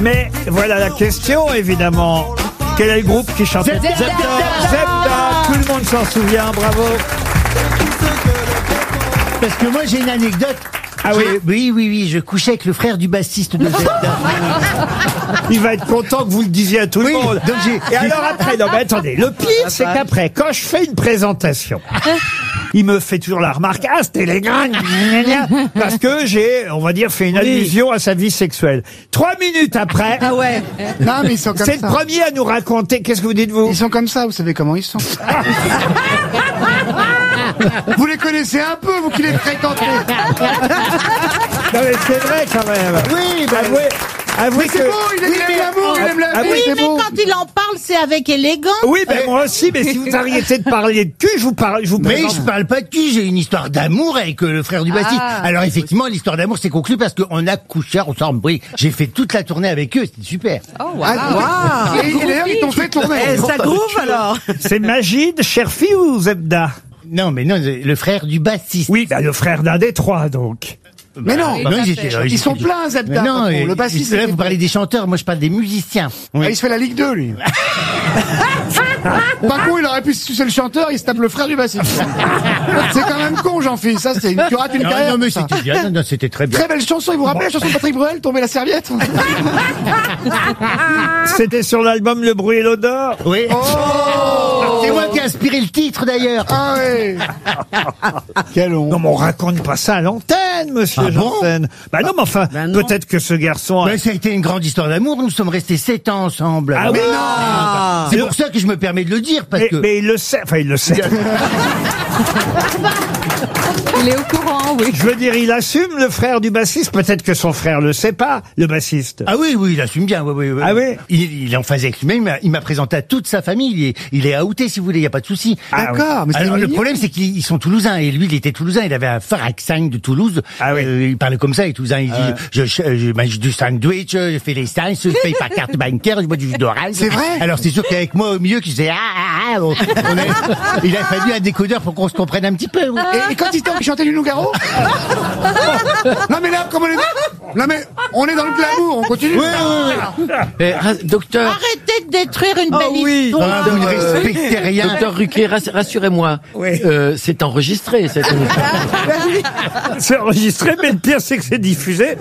Mais voilà la question, évidemment. Quel est le groupe qui chantait Zebda. Zebda. Tout le monde s'en souvient, bravo. Parce que moi j'ai une anecdote. Ah oui. Oui, je couchais avec le frère du bassiste de Zebda. Il va être content que vous le disiez à tout le monde. Donc Et alors après, non mais attendez, le pire c'est qu'après, quand je fais une présentation, il me fait toujours la remarque, ah c'était les gars, parce que j'ai, on va dire, fait une allusion à sa vie sexuelle. 3 minutes après, Ah ouais. Non, mais ils sont comme c'est ça. le premier à nous raconter, qu'est-ce que vous dites vous? Ils sont comme ça, vous savez comment ils sont. Vous les connaissez un peu, vous qui les fréquentez. Non mais c'est vrai quand même. Oui, Avouez mais c'est que... beau, il aime l'amour, il aime la Ah vie, oui, c'est Mais beau. quand il en parle, c'est avec élégance. Oui, ben moi aussi, mais si vous arrêtez de parler de cul, je vous Mais présente. je parle pas de cul, j'ai une histoire d'amour avec le frère du bassiste. Alors effectivement, l'histoire d'amour s'est conclue parce qu'on a couché ensemble. Oui, j'ai fait toute la tournée avec eux, c'était super. Ah, et d'ailleurs, ils t'ont fait tourner. Ça groove alors. C'est Magid, Cherfi ou Zebda? Non, mais non, le frère du bassiste. Oui, ben le frère d'un des trois, donc. Mais non, ils sont pleins, Zebda. Mais non, patron. Le bassiste, là, vous parlez des chanteurs, moi je parle des musiciens. Ah, il se fait la Ligue 2, lui. Par contre, il aurait pu se sucer le chanteur, il se tape le frère du bassiste. C'est quand même con, Jean-Philippe. Ça, tu rates une carrière. Non, mais ça. c'était bien, non, c'était très bien. Très belle chanson. Et vous vous rappelez la chanson de Patrick Bruel, Tomber la serviette? C'était sur l'album Le Bruit et l'Odeur. Oui. C'est moi qui ai inspiré le titre d'ailleurs. Ah oui. Quel honte. Non, mais on raconte pas ça à l'antenne, monsieur Ah bon Janssen. Bah non, mais enfin, peut-être que ce garçon... Mais ça a été une grande histoire d'amour, nous sommes restés 7 ans ensemble. Ah oui. C'est pour ça que je me permets de le dire, parce que... Mais il le sait, enfin il le sait. Il est au courant, oui. Je veux dire, il assume le frère du bassiste. Peut-être que son frère le sait pas, le bassiste. Ah oui, il assume bien. Oui. Ah oui. Il est en phase avec lui-même. Il m'a présenté à toute sa famille. Il est outé, si vous voulez. Il y a pas de souci. D'accord, mais c'est Alors le mignon. problème, c'est qu'ils sont toulousains et lui, il était toulousain. Il avait un fort accent de Toulouse. Ah oui. Il parlait comme ça. Les Toulousains, il dit je mange du sandwich, je fais les sens, je paye par carte bancaire, je bois du jus d'orange. C'est vrai. Alors c'est sûr qu'avec moi au milieu, qui disait il a fallu un décodeur pour qu'on se comprenne un petit peu. Oui. Et quand il t'a envie de chanter du Nougaro? Non mais là, comme on est... Non mais, on est dans le glamour, on continue. Docteur, Arrêtez de détruire une belle oui. histoire. Vous ne respectez rien. docteur Ruquier, rassurez-moi. Oui. C'est enregistré, cette émission. C'est enregistré, mais le pire, c'est que c'est diffusé.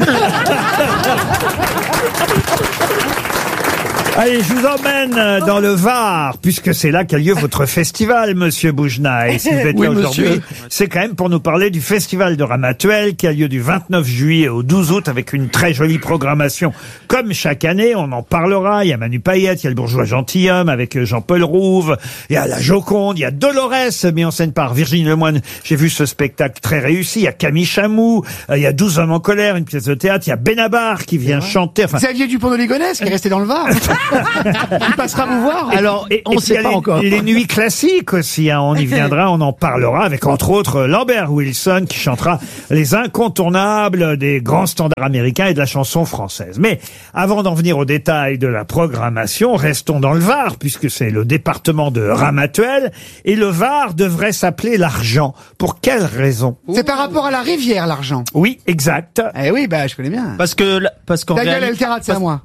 Allez, je vous emmène dans le Var, puisque c'est là qu'a lieu votre festival, monsieur Boujna. Et si vous êtes Oui, là aujourd'hui, monsieur. c'est quand même pour nous parler du festival de Ramatuelle, qui a lieu du 29 juillet au 12 août, avec une très jolie programmation. Comme chaque année, on en parlera. Il y a Manu Payette, il y a le Bourgeois Gentilhomme, avec Jean-Paul Rouve, il y a la Joconde, il y a Dolores, mis en scène par Virginie Lemoine. J'ai vu ce spectacle très réussi. Il y a Camille Chamou, il y a 12 hommes en colère, une pièce de théâtre. Il y a Benabar qui vient chanter. Enfin, Xavier Dupont de Ligonnès, qui est resté dans le Var. Il passera vous voir. Alors, on et ne puis, sait il y a pas encore. les nuits classiques aussi, hein, on y viendra, on en parlera avec entre autres Lambert Wilson qui chantera les incontournables des grands standards américains et de la chanson française. Mais avant d'en venir aux détails de la programmation, restons dans le Var puisque c'est le département de Ramatuelle et le Var devrait s'appeler l'Argent. Pour quelle raison? C'est par rapport à la rivière, l'argent. Oui, exact. Eh oui, bah, je connais bien. Parce qu'en Ta gueule, réalité- elle terrate, c'est à moi.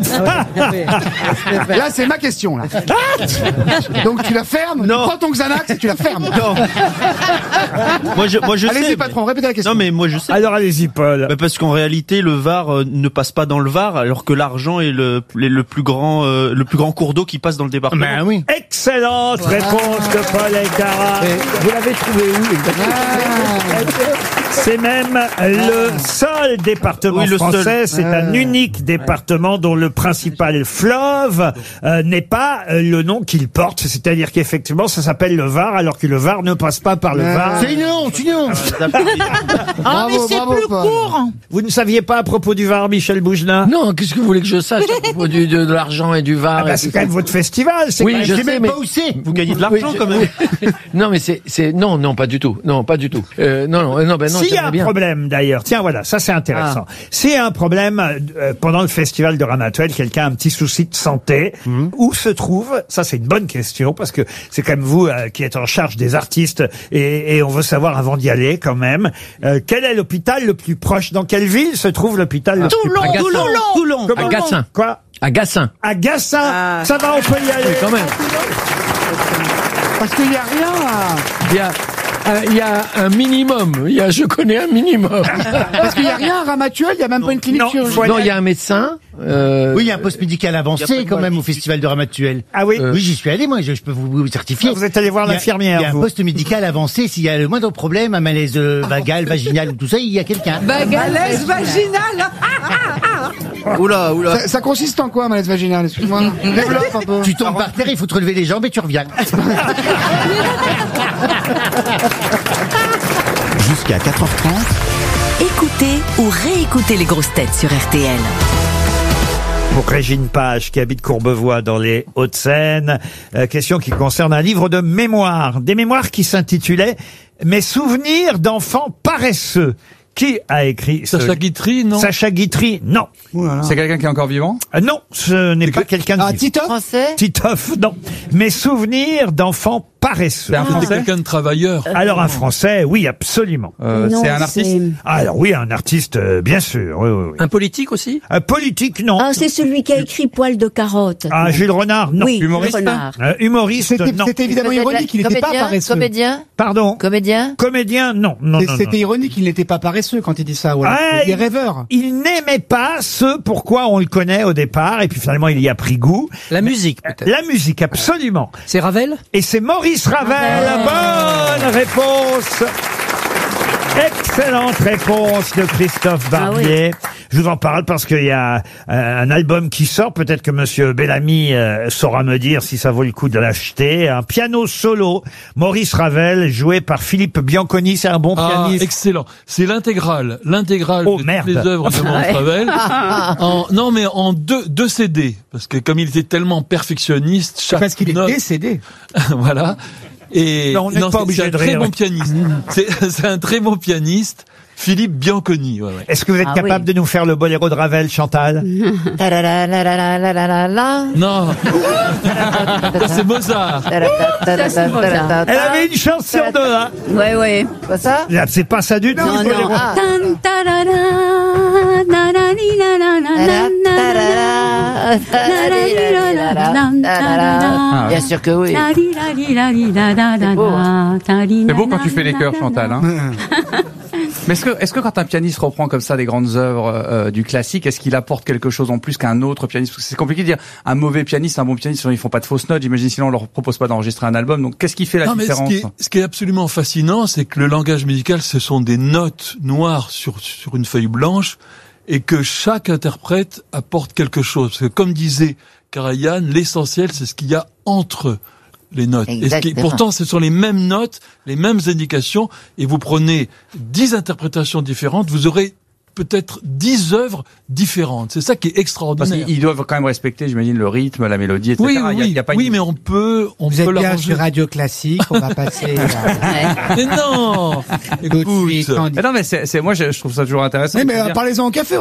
Là, c'est ma question, là. Donc, tu la fermes, Non. tu prends ton Xanax et tu la fermes. Non. moi je Allez-y, sais. patron, répétez la question. Non mais moi je sais. Alors allez-y Paul. Bah, parce qu'en réalité le Var ne passe pas dans le Var alors que l'Argent est le plus grand cours d'eau qui passe dans le département. Ben oui. Excellente réponse de Paul Elkarat. Vous l'avez trouvé où exactement? C'est même le seul département Oui, le français, seul. c'est un unique département dont le principal fleuve n'est pas le nom qu'il porte, c'est-à-dire qu'effectivement ça s'appelle le Var alors que le Var ne passe pas par le Var. C'est une honte, une honte. Ah, mais Bravo, c'est bravo, plus Paul. court. Vous ne saviez pas à propos du Var, Michel Boujna? Non, qu'est-ce que vous voulez que je sache à propos de l'argent et du Var Ah bah, et c'est tout quand ça. même votre festival, c'est Oui, quand même... je Je sais sais, même mais- pas où c'est. Vous gagnez de l'argent Oui, quand même. Non, mais c'est non, pas du tout. Non, pas du tout. Non, ben non, S'il y a j'aimerais un bien. problème d'ailleurs, tiens voilà, ça c'est intéressant. S'il y a un problème pendant le festival de Ramatuelle, quelqu'un a un petit souci de santé, où se trouve, ça c'est une bonne question, parce que c'est quand même vous qui êtes en charge des artistes, et on veut savoir avant d'y aller quand même, quel est l'hôpital le plus proche? Dans quelle ville se trouve l'hôpital le plus proche? Toulon. Comment? À Gassin. Quoi? À Gassin. À Gassin. Ça va, on peut y aller. Oui, quand même. Parce qu'il n'y a rien à... Il y a un minimum. Je connais un minimum. Parce qu'il n'y a rien à Ramatuelle, il n'y a même pas une clinique Non, chirurgicale. Non, il y a un médecin. Oui, il y a un poste médical avancé quand même au festival de Ramatuelle. Ah oui? Oui, j'y suis allé, moi, je peux vous certifier. Ah, vous êtes allé voir Il y a- l'infirmière, Il y a un vous. poste médical avancé, s'il y a le moindre problème, un malaise vagal, vaginal ou tout ça, il y a quelqu'un. Malaise vaginal. Oula. Ça consiste en quoi, malaise vaginal? Excuse-moi. Développe un peu. Tu tombes par terre, il faut te relever les jambes et tu reviens. Jusqu'à 4h30. Écoutez ou réécoutez les grosses têtes sur RTL. Pour Régine Page, qui habite Courbevoie dans les Hauts-de-Seine. Question qui concerne un livre de mémoires. Des mémoires qui s'intitulaient « Mes souvenirs d'enfants paresseux ». Qui a écrit Sacha Guitry, non? Sacha Guitry, non. C'est quelqu'un qui est encore vivant? Non, ce n'est pas quelqu'un de vivant. Titoff? Français. Titoff, non. Mes souvenirs d'enfants paresseux. C'est un Français? Quelqu'un de travailleur. Alors un Français, oui, absolument. C'est un artiste? Alors oui, un artiste, bien sûr. Oui, oui, oui. Un politique aussi? Politique, non. Ah, c'est celui qui a écrit Poil de carotte. Ah, Jules Renard, non. Oui, Humoriste? Renard. Humoriste, non. C'était évidemment ironique, il n'était pas paresseux. Comédien. Pardon. Comédien. Comédien, non. Non, non, non. C'était ironique, il n'était pas paresseux quand il dit ça. Voilà. Ah, Il est rêveur. Il n'aimait pas ce pourquoi on le connaît au départ, et puis finalement il y a pris goût. La musique, peut-être. La musique, absolument. C'est Ravel? Et c'est Maurice Ravel. Bonne réponse. Excellente réponse de Christophe Barbier. Je vous en parle parce qu'il y a un album qui sort. Peut-être que Monsieur Bellamy saura me dire si ça vaut le coup de l'acheter. Un piano solo, Maurice Ravel, joué par Philippe Bianconi. C'est un bon pianiste. Excellent. C'est l'intégrale Oh, de merde. toutes les œuvres de Maurice Ravel. Non, mais en deux CD. Parce que comme il était tellement perfectionniste, chaque Parce qu'il est note, décédé. voilà. Et Non, on n'est pas obligé c'est un de très rire. bon pianiste. C'est un très bon pianiste, Philippe Bianconi. Ouais. Est-ce que vous êtes capable de nous faire le boléro de Ravel, Chantal? Non. Ça, c'est Mozart. Elle avait une chance sur deux, hein. Ouais, ouais. Pas ça? Là, c'est pas ça du tout. Non, le boléro. non. Ah. Bien sûr que oui. C'est beau quand tu fais les chœurs, Chantal. Hein. Mais est-ce que quand un pianiste reprend comme ça des grandes œuvres du classique, est-ce qu'il apporte quelque chose en plus qu'un autre pianiste? Parce que c'est compliqué de dire un mauvais pianiste, un bon pianiste, ils font pas de fausses notes. J'imagine sinon on leur propose pas d'enregistrer un album. Donc qu'est-ce qui fait la Non, mais différence? ce qui est absolument fascinant, c'est que le langage musical, ce sont des notes noires sur une feuille blanche, et que chaque interprète apporte quelque chose. Parce que comme disait Karajan, l'essentiel, c'est ce qu'il y a entre les notes. Exactement. Pourtant, ce sont les mêmes notes, les mêmes indications, et vous prenez 10 interprétations différentes, vous aurez peut-être 10 œuvres différentes. C'est ça qui est Parce extraordinaire. qu'ils doivent quand même respecter, j'imagine, le rythme, la mélodie, etc. Oui, Il y a pas oui, une- mais on peut Vous êtes bien l'arranger. sur Radio Classique, on va passer Mais non! tout de Écoute. suite. Mais non, mais moi, je trouve ça toujours intéressant. Oui, mais de dire- parlez-en au café.